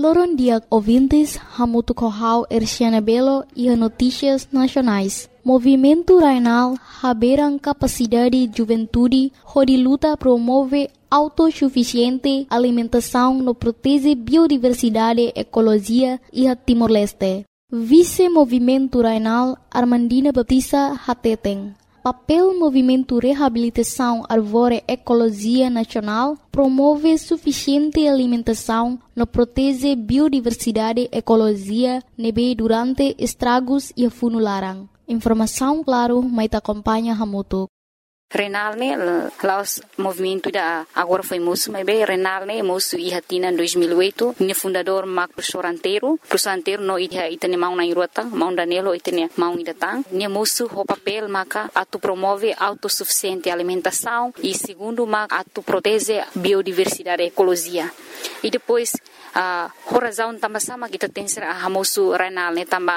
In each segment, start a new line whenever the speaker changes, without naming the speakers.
Loron dia ouvintes, Hamutu Kohau Erciana Belo e a Notícias Nacionais. Movimento Rainal haberam capacidade de juventude, onde luta promove autossuficiente alimentação no protege biodiversidade, ecologia e a Timor-Leste. Vice-Movimento Rainal Armandina Baptista Hateten. Papel Movimento Reabilitação Arvore Ecologia Nacional promove suficiente alimentação no protege biodiversidade, ecologia, nebe durante estragos e funularam. Informação, claro, mas acompanha Hamutu.
Renal ne laos movimento da agora foi moço, mas bem Renal ne moço e hatina em 2008, ne fundador Marco Professor Anteiro no itene mau na irota, mau Danilo itene mau idatang, ne moço o papel maka atu promove autossuficiente alimentação e segundo maka atu protege biodiversidade, ecologia. E depois a razão também sama kita tem ser a moço Renal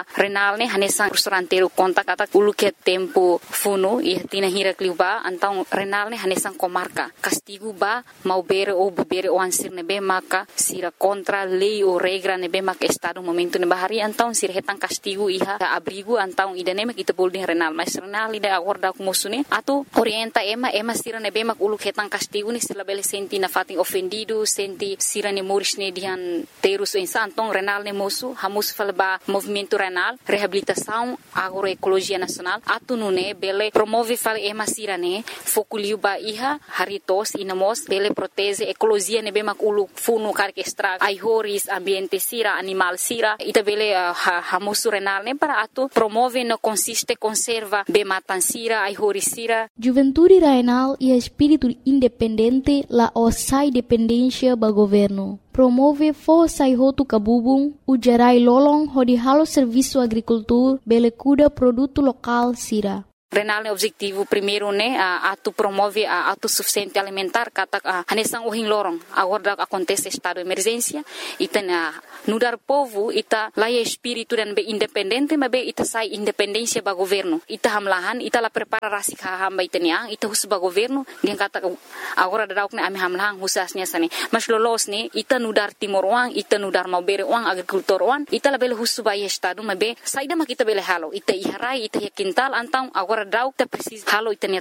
ne hanesan Professor Anteiro conta kata ulu que tempo funo e hatina hira kliuba então Renal ne hanesan comarca castigo ba mau bere ou bebere o ansir nebe maka sira contra lei ou regra nebe maka estado momento ne bahari então sira hetan castigo iha abrigo então idane mak kita boleh Renal mas Renal ida agorda ku musune atu orienta ema sira nebe mak ulu hetan castigo ni sila bele senti na fating ofendido senti sira ne moris ne dihan terus insan então Renal ne moço hamus falba movimento Renal reabilitação agroecologia nacional atu nune bele promove fal ema sira ne fokuliu ba iha haritos inamos bele protege ecologia nebe mak ulu funu karke extra ai horis ambiente sira animal sira ita bele hamusu Renal ne para atu promove no consiste conserva be matan sira ai horis sira
Juventude Rainal e espírito independente la osai dependência ba governo promove força e roto cabubung o gerai lolong hodi halo serviço agricultura bele cuda produto local sira
Renal ne objetivo primeiro ne atu promove a autossuficiente alimentar kata hanesan ohin lorong agora acontece estado de emergência ita nudar povo ita laia espírito dan be independente mas be ita sai independência ba governo ita hamlahan ita la prepara rasik hamba itania ita hus ba governo dia kata agora dadauk ne ami hamlahan husasnya sane mas lolos ne ita nudar timor wang ita nudar mau bere wang agricultor wang ita la bele hus ba estado mas be saida mak ita bele halo ita iharai ita quintal antang agora dau ita precisa halo itania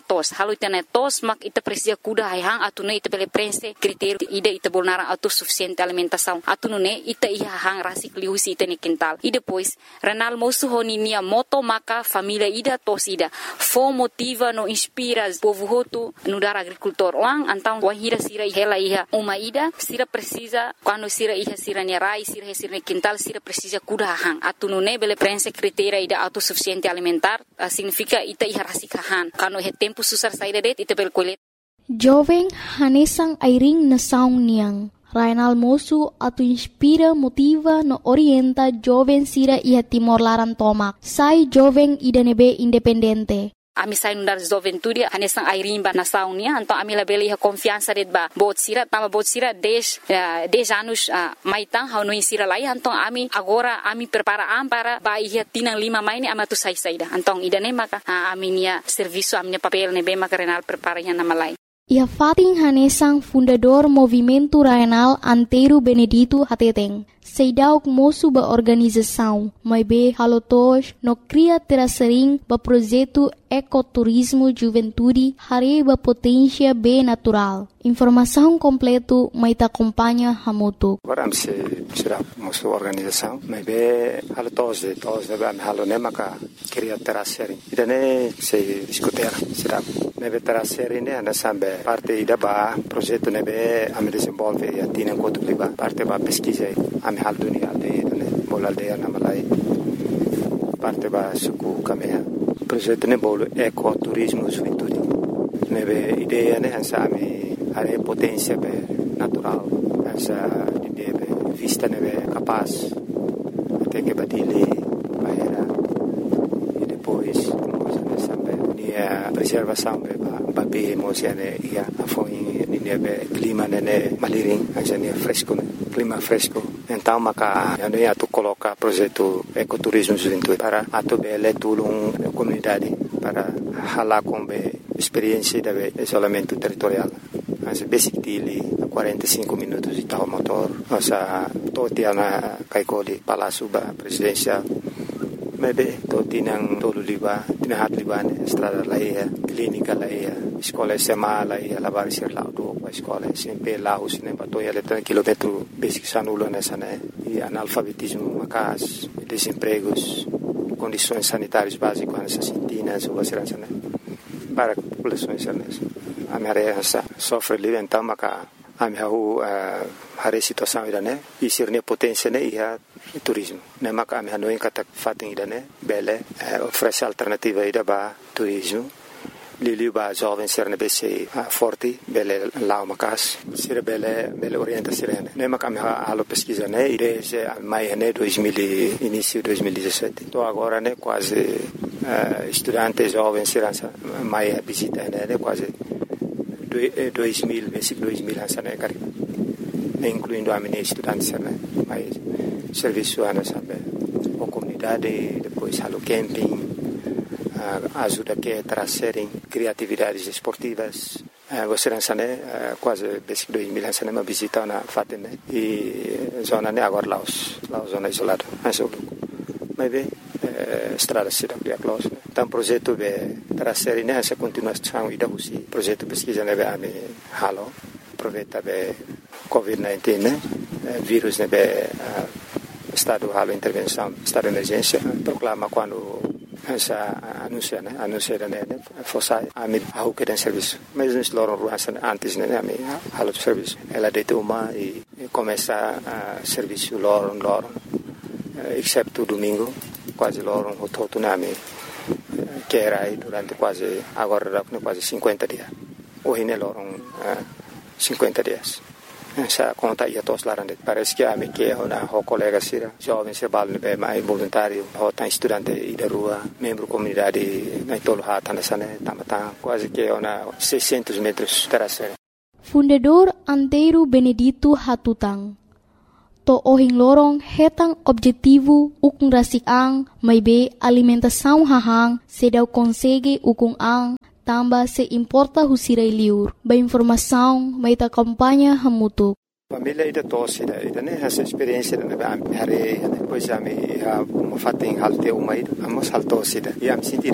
tos mak ita precisa kuda hang atune ita bele prense critério ida ita bolnara autossuficiente alimentação atune ita hang rasik liusi ita ni quintal e depois Renal moço honinia moto maka família ida tos ida fo motiva no inspira povo hotu no dar agricultor wang antang wahira sira hela iha uma ida sira precisa quando sira iha sira ni rai sira ni quintal sira precisa kuda hang atune bele prense critério ida autossuficiente alimentar significa ita rasik han kano he tempo susar saída det ita bel kolet
jovem hanesang airing na saung niang Rainal moço atu inspira motiva no orienta jovem sira ia Timor Laran tomak sai jovem ida nebe independente
Ami sai nundar juventude hanesang airimba na saunia então ami la beli confiança det ba bot sira 10 anos maitang hau no sira lai então ami agora ami prepara para ba ia tinang 5 maini amatu sai saida então idane maka ami nia serviço ami papel ne be maka Renal prepara nya na malai
Ia fating hanesang fundador Movimento Rainal Anteiro Benedito Hateteng. Seidauk moço ba organização, mas be halotos no cria terasering ba projeto ecoturismo juventude hare ba potência be natural. Informação completo mai ta acompanha Hamutu.
Agora se será moço organização, mas be halotos de ba halone maka cria terasering. Idane se discutir será nebe terasering ne ana sambe parte ida ba projeto nebe am desenvolve e atina kotu ba parte ba pesquisa am hal dunia aldeia bola aldeia na malai parte ba suku kamea projeto ne bolo ecoturismo juventude nebe ideia ne ansami are potência be natural essa ideia be vista nebe capaz até que batile era e depois nós sabe a preservação be ba be mosiane ia afoi nebe clima ne maliring asa ne fresco clima fresco então maka yani atu coloca projeto ecoturismo juventude para atu bele tulung comunidade para hala com be experiência de isolamento territorial Asa basic tili 45 minutos de tal motor. Asa totia na kaikoli Palácio Presidencial. Maybe toti nang tolo liba, tinahat liba ne estrada laia, clínica laia, escola SMA laia, lavar ser laudo, a escola sempre laos ne batoia letra quilômetro basic sanulo nessa né. E analfabetismo macas, desempregos, condições sanitárias básicas nessas sintinas ou assim né. Para populações a minha área sofre livre então maca a minha a situação ida né e ser ne potência né e a turismo né maca a minha não encata fatem ida né bele oferece alternativa ida ba turismo lili ba jovem ser ne bese forte bele lá macas ser bele orienta ser né maca a minha alo pesquisa né e desde maio né 2000 início 2017 tô agora né quase estudantes jovens serança mais visita né quase 2000 basic 2000 ansana cari incluindo a minha estudantes né mais serviço ana sabe a comunidade depois halo camping ajuda que trazerem criatividades esportivas você né quase basic 2000 ansana uma visita na fatem né e zona né agora lá zona isolada mas bem estrada cidade a close então projeto de trazer nessa continuação e da usi projeto pesquisa né a me halo aproveita be COVID-19 né vírus né be estado halo intervenção estado de emergência proclama quando essa anuncia né fosse a me ao que tem serviço mas nós loram ruança antes né a me halo de serviço ela deita uma e começa a serviço loram excepto domingo quase loram o todo nome que era aí durante quase agora quase 50 dias hoje ne loram 50 dias essa conta ia todos lá parece que a me que uma colega sira jovem se balne be mais voluntário ou tá estudante e da rua membro comunidade na tolo hata nessa né tamata quase que uma 600 metros terraceira
Fundador Antero Benedito Hatutang to ohing lorong hetang objetivo ukung rasik ang may be alimentação hahang sedau consegue ukung ang tamba se importa husiray liur ba informação may ta kampanya hamutuk
família ida tosse ida né essa experiência da minha hari depois a me fatem halte uma ida amos haltosse ida e am senti